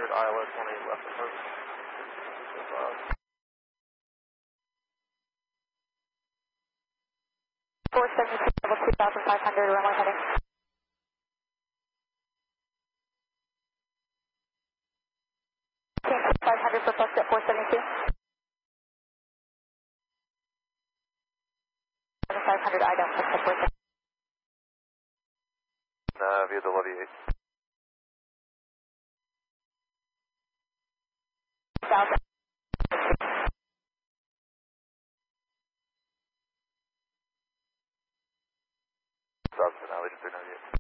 ILS 18 left approach. 472, level 2,500, runway heading. 500 for plus at 472. 500, I don't push at 472. Via the levy 8. 1,000. South to Elevation 398.